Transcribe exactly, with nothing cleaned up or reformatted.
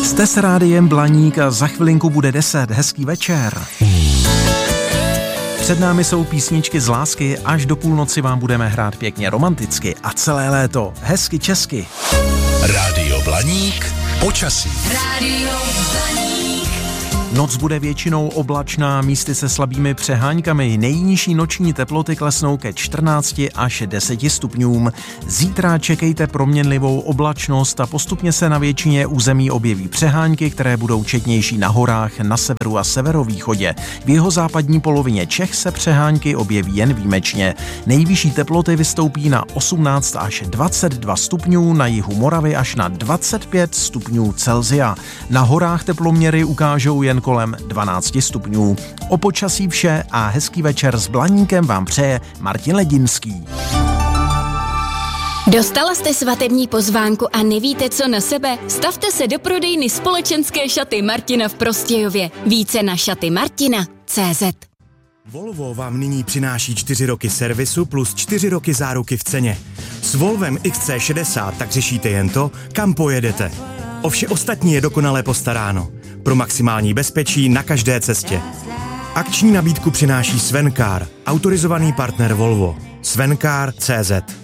Jste s rádiem Blaník a za chvilinku bude deset. Hezký večer. Před námi jsou písničky z lásky, až do půlnoci vám budeme hrát pěkně romanticky a celé léto hezky česky. Rádio Blaník, počasí. Rádio Blaník. Noc bude většinou oblačná, místy se slabými přeháňkami. Nejnižší noční teploty klesnou ke čtrnácti až deseti stupňům. Zítra čekejte proměnlivou oblačnost a postupně se na většině území objeví přehánky, které budou četnější na horách, na severu a severovýchodě. V jihozápadní polovině Čech se přehánky objeví jen výjimečně. Nejvyšší teploty vystoupí na osmnáct až dvacet dva stupňů, na jihu Moravy až na dvacet pět stupňů Celsia. Na horách teploměry ukážou jen kolem dvanácti stupňů. O počasí vše a hezký večer s Blaníkem vám přeje Martin Ledinský. Dostala jste svatební pozvánku a nevíte, co na sebe? Stavte se do prodejny společenské šaty Martina v Prostějově. Více na šaty martina tečka cé zet. Volvo vám nyní přináší čtyři roky servisu plus čtyři roky záruky v ceně. S Volvem X C šedesát tak řešíte jen to, kam pojedete. O vše ostatní je dokonale postaráno. Pro maximální bezpečí na každé cestě. Akční nabídku přináší Svencar, autorizovaný partner Volvo. Svencar tečka cé zet.